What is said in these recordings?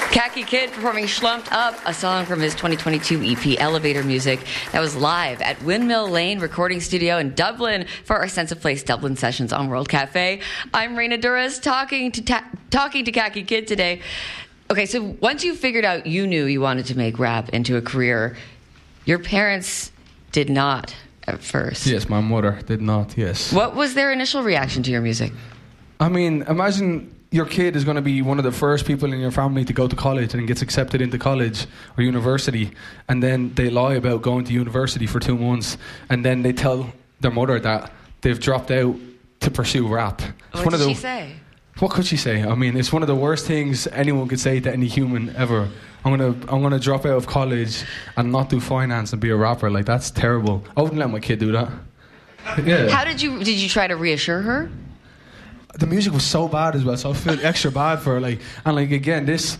Khaki Kid performing Schlumped Up, a song from his 2022 EP Elevator Music that was live at Windmill Lane Recording Studio in Dublin for our Sense of Place Dublin sessions on World Cafe. I'm Raina Duras talking to Khaki Kid today. Okay, so once you figured out you knew you wanted to make rap into a career, your parents did not at first. Yes, my mother did not, yes. What was their initial reaction to your music? I mean, imagine your kid is going to be one of the first people in your family to go to college and gets accepted into college or university, and then they lie about going to university for 2 months, and then they tell their mother that they've dropped out to pursue rap. What did she say? What could she say? I mean, it's one of the worst things anyone could say to any human ever. I'm gonna drop out of college and not do finance and be a rapper. Like, that's terrible. I wouldn't let my kid do that. Yeah. How did you try to reassure her? The music was so bad as well, so I feel extra bad for her. Again, this,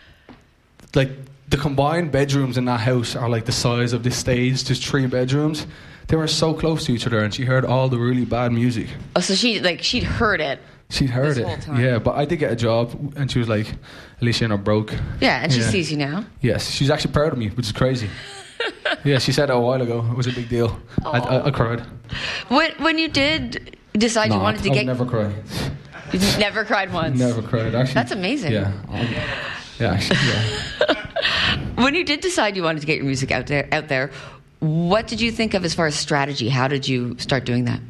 like, the combined bedrooms in that house are like the size of this stage, just 3 bedrooms. They were so close to each other, and she heard all the really bad music. Oh, so she'd heard it. She'd heard this whole it, time. yeah. But I did get a job, and she was like, "At least you're not broke." Yeah, and she sees you now. Yes, she's actually proud of me, which is crazy. Yeah, she said it a while ago. It was a big deal. I cried. When you did decide you wanted to I'll get... never cry. You never cried once? Never cried, actually. That's amazing. Yeah. Actually, yeah. When you did decide you wanted to get your music out there, what did you think of as far as strategy? How did you start doing that?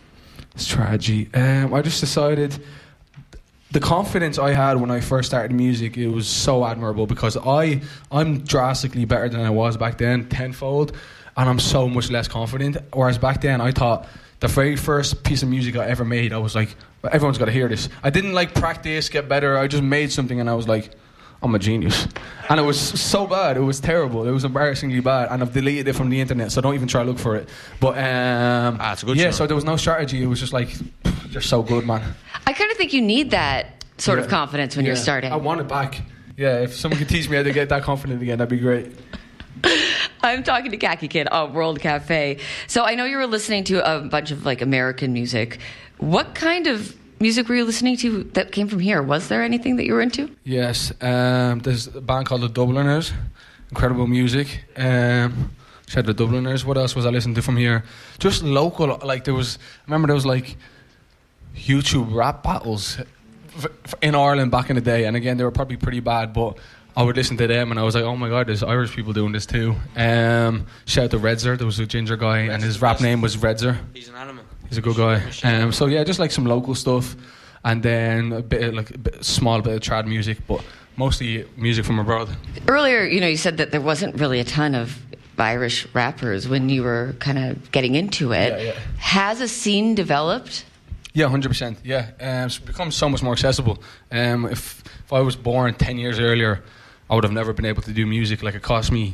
Strategy. I just decided the confidence I had when I first started music, it was so admirable, because I'm drastically better than I was back then, tenfold, and I'm so much less confident. Whereas back then, I thought the very first piece of music I ever made, I was like, everyone's got to hear this. I didn't practice, get better. I just made something and I was like, I'm a genius. And it was so bad. It was terrible. It was embarrassingly bad. And I've deleted it from the internet, so don't even try to look for it. But it's a good show. So there was no strategy. It was just like, you're so good, man. I kind of think you need that sort of confidence when you're starting. I want it back. Yeah, if someone could teach me how to get that confident again, that'd be great. I'm talking to Khaki Kid on World Cafe. So I know you were listening to a bunch of American music. What kind of music were you listening to that came from here? Was there anything that you were into? Yes, there's a band called the Dubliners. Incredible music. She had the Dubliners. What else was I listening to from here? Just local. I remember there was YouTube rap battles in Ireland back in the day, and again they were probably pretty bad, but I would listen to them and I was like, oh my god, there's Irish people doing this too. Shout out to Redzer. There was a ginger guy and his rap name was Redzer. He's an animal. He's a good guy. So yeah, just some local stuff, and then a small bit of trad music, but mostly music from abroad. Earlier, you said that there wasn't really a ton of Irish rappers when you were kind of getting into it. Yeah. Has a scene developed? Yeah, 100%. Yeah, it's become so much more accessible. If I was born 10 years earlier, I would have never been able to do music. It cost me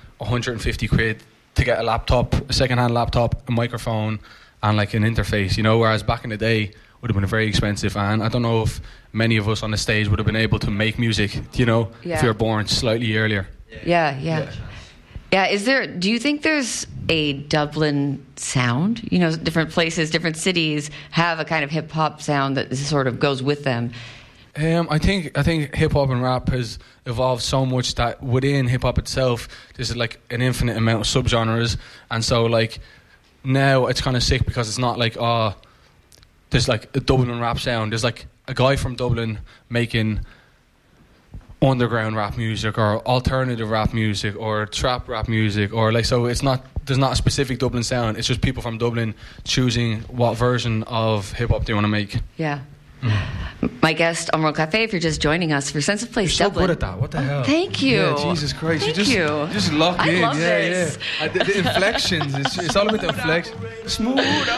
150 quid to get a laptop, a second-hand laptop, a microphone, and an interface. Whereas back in the day, it would have been very expensive. And I don't know if many of us on the stage would have been able to make music. If you were born slightly earlier. Yeah. Do you think there's a Dublin sound? Different places, different cities have a kind of hip hop sound that sort of goes with them. I think hip hop and rap has evolved so much that within hip hop itself, there's an infinite amount of subgenres, and so now it's kind of sick because it's not there's a Dublin rap sound. There's a guy from Dublin making underground rap music or alternative rap music or trap rap music or so there's not a specific Dublin sound. It's just people from Dublin choosing what version of hip hop they want to make. Yeah. My guest on World Cafe, if you're just joining us for Sense of Place You're Dublin. so good at that. What the hell? Thank you. Yeah, Jesus Christ. Thank you you. just lock I in. love this. Yeah. The inflections. It's all about the inflection. Smooth.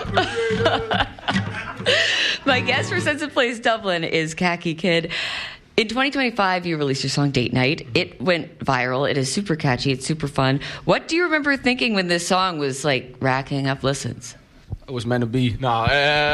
My guest for Sense of Place Dublin is Khaki Kid. In 2025, you released your song Date Night. It went viral. It is super catchy. It's super fun. What do you remember thinking when this song was racking up listens? It was meant to be. No.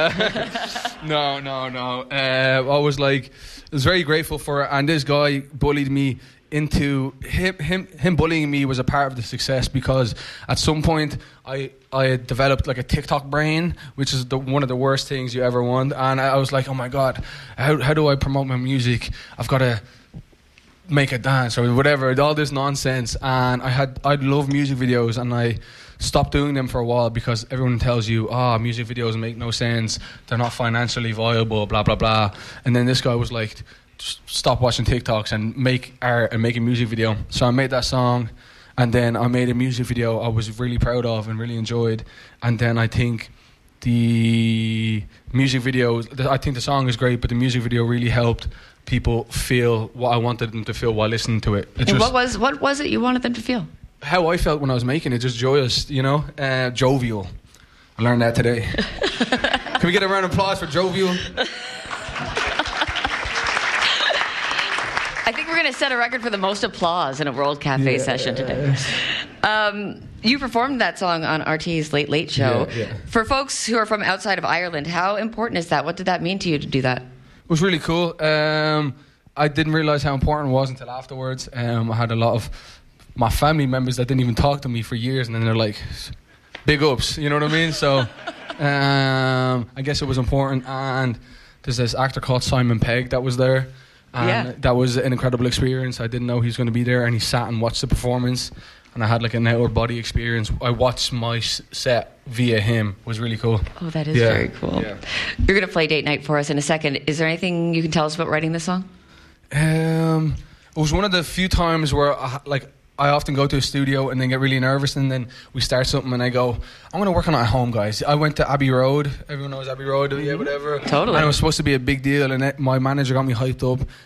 No. I was very grateful for it, and this guy bullied me into him bullying me was a part of the success, because at some point I had developed a TikTok brain, which is one of the worst things you ever want, and I was like, oh my god, how do I promote my music? I've got to make a dance or whatever, all this nonsense. And I'd love music videos, and I stopped doing them for a while because everyone tells you, music videos make no sense, they're not financially viable, blah blah blah. And then this guy was like, just stop watching TikToks and make art and make a music video. So I made that song, and then I made a music video I was really proud of and really enjoyed. And then I think the music video, I think the song is great, but the music video really helped people feel what I wanted them to feel while listening to it. What was it you wanted them to feel? How I felt when I was making it, just joyous, jovial. I learned that today. Can we get a round of applause for jovial? I think we're going to set a record for the most applause in a World Cafe session today. You performed that song on RT's Late Late Show. Yeah. For folks who are from outside of Ireland, how important is that? What did that mean to you to do that? It was really cool. I didn't realise how important it was until afterwards. I had a lot of my family members that didn't even talk to me for years, and then they're like, big ups, you know what I mean? So I guess it was important. And there's this actor called Simon Pegg that was there. And that was an incredible experience. I didn't know he was going to be there, and he sat and watched the performance, and I had like an out-of-body experience. I watched my set via him. It was really cool. Oh, that is very cool. Yeah. You're going to play Date Night for us in a second. Is there anything you can tell us about writing this song? It was one of the few times where I often go to a studio and then get really nervous, and then we start something and I go, I'm going to work on it at home, guys. I went to Abbey Road. Everyone knows Abbey Road, yeah, whatever. Totally. And it was supposed to be a big deal, and my manager got me hyped up,